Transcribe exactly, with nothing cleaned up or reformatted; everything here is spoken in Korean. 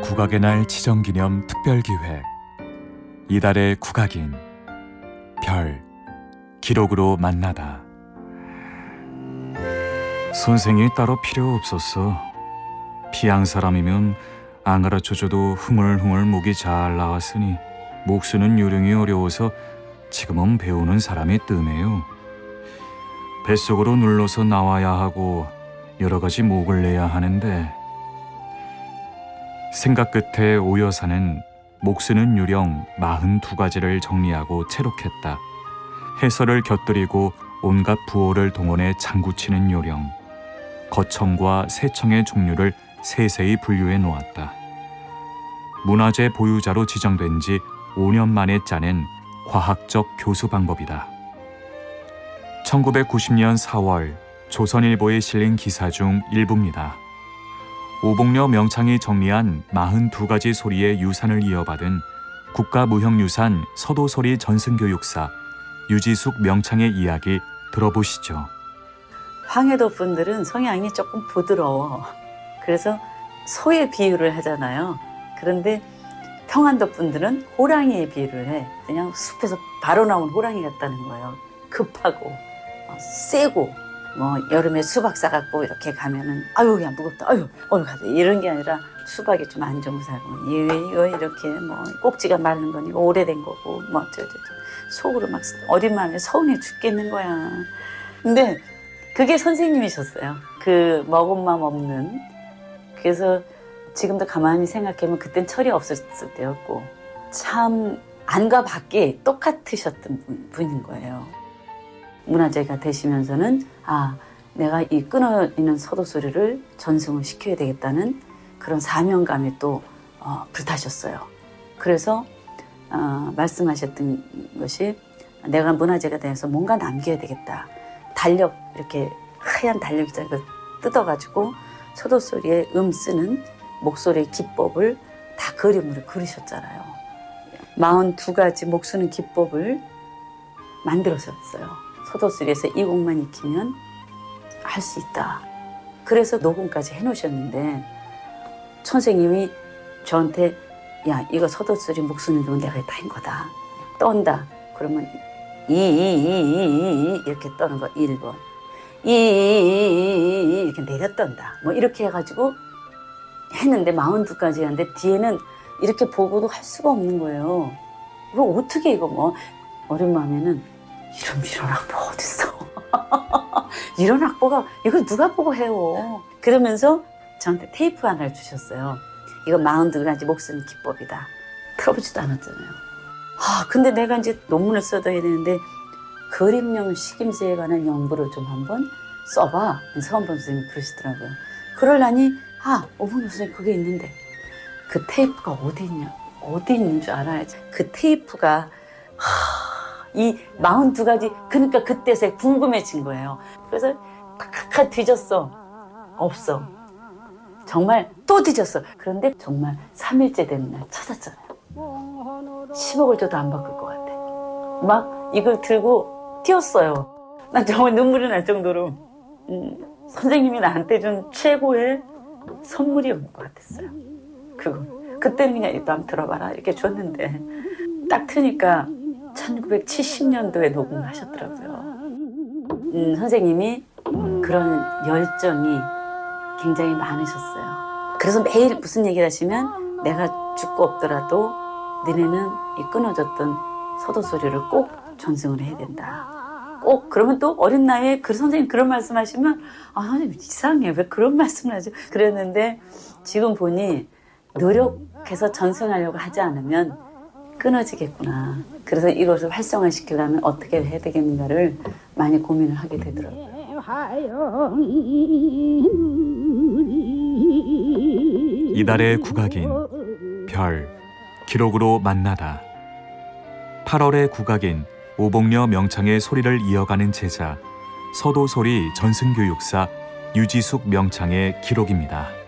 국악의 날 지정기념 특별기획 이달의 국악인 별 기록으로 만나다. 선생이 따로 필요 없었어. 피양 사람이면 안 가르쳐줘도 흥얼흥얼 목이 잘 나왔으니 목 쓰는 요령이 어려워서 지금은 배우는 사람이 뜸해요. 뱃속으로 눌러서 나와야 하고 여러 가지 목을 내야 하는데, 생각 끝에 오 여사는 목 쓰는 요령 마흔두 가지를 정리하고 채록했다. 해설을 곁들이고 온갖 부호를 동원해 장구치는 요령, 거청과 세청의 종류를 세세히 분류해 놓았다. 문화재 보유자로 지정된 지 오 년 만에 짜낸 과학적 교수 방법이다. 천구백구십 년 사월 조선일보에 실린 기사 중 일부입니다. 오봉려 명창이 정리한 마흔두 가지 소리의 유산을 이어받은 국가무형유산 서도소리 전승교육사 유지숙 명창의 이야기 들어보시죠. 황해도 분들은 성향이 조금 부드러워. 그래서 소의 비유를 하잖아요. 그런데 평안도 분들은 호랑이의 비유를 해. 그냥 숲에서 바로 나온 호랑이 같다는 거예요. 급하고 세고, 뭐 여름에 수박 싸갖고 이렇게 가면은 아유 그냥 무겁다, 아유 어디 가자, 이런 게 아니라 수박이 좀 안 좋은 사람은 이거 이렇게 뭐 꼭지가 마른 거니까 오래된 거고 뭐 어쩌고 속으로 막 어린 마음에 서운해 죽겠는 거야. 근데 그게 선생님이셨어요. 그 먹은 맘 없는. 그래서 지금도 가만히 생각하면 그땐 철이 없었을 때였고 참 안과 밖이 똑같으셨던 분, 분인 거예요. 문화재가 되시면서는 아, 내가 이 끊어있는 서도소리를 전승을 시켜야 되겠다는 그런 사명감에 또 어, 불타셨어요. 그래서 어, 말씀하셨던 것이 내가 문화재가 돼서 뭔가 남겨야 되겠다. 달력, 이렇게 하얀 달력지를 뜯어가지고 서도소리에 음 쓰는 목소리의 기법을 다 그림으로 그리셨잖아요. 마흔두 가지 목 쓰는 기법을 만들어셨어요. 서도소리에서 이 곡만 익히면 할 수 있다. 그래서 녹음까지 해놓으셨는데 선생님이 저한테 야, 이거 서도소리 목 쓰는 동안 내가 다 한 거다. 떤다. 그러면 이, 이, 이, 이, 이 이렇게 떠는 거 일 번. 이, 이, 이, 이 이렇게 내려 떤다. 뭐 이렇게 해가지고 했는데 마흔두 가지 하는데 뒤에는 이렇게 보고도 할 수가 없는 거예요. 이거 어떻게 이거 뭐 어린 마음에는 이런 이런 악보 어딨어. 이런 악보가 이걸 누가 보고 해요. 그러면서 저한테 테이프 하나를 주셨어요. 이거 마흔두 가지 목 쓰는 기법이다. 틀어보지도 않았잖아요. 아, 근데 내가 이제 논문을 써둬야 되는데 그림용 식임새에 관한 연구를 좀 한번 써봐. 서원범 선생님이 그러시더라고요. 그러려니 아, 오봉려 선생님 그게 있는데 그 테이프가 어디 있냐? 어디 있는 줄 알아야지. 그 테이프가 하, 이 마흔두 가지, 그러니까 그때서야 궁금해진 거예요. 그래서 탁탁 뒤졌어. 없어. 정말 또 뒤졌어. 그런데 정말 삼 일째 되는 날 찾았잖아요. 십억을 줘도 안 바꿀 것 같아. 막 이걸 들고 뛰었어요. 난 정말 눈물이 날 정도로 음, 선생님이 나한테 준 최고의 선물이었던 것 같았어요. 그거. 그때는 그냥 이거 한번 들어봐라 이렇게 줬는데 딱 트니까 천구백칠십 년도에 녹음을 하셨더라고요. 음, 선생님이 그런 열정이 굉장히 많으셨어요. 그래서 매일 무슨 얘기를 하시면 내가 죽고 없더라도 너네는 이 끊어졌던 서도소리를 꼭 전승을 해야 된다. 꼭. 그러면 또 어린 나이에 그 선생님 그런 말씀 하시면 아, 선생님 이상해. 왜 그런 말씀을 하죠? 그랬는데 지금 보니 노력해서 전승하려고 하지 않으면 끊어지겠구나. 그래서 이것을 활성화시키려면 어떻게 해야 되겠는가를 많이 고민을 하게 되더라고요. 이달의 국악인 별 기록으로 만나다. 팔월의 국악인 오봉려 명창의 소리를 이어가는 제자 서도소리 전승교육사 유지숙 명창의 기록입니다.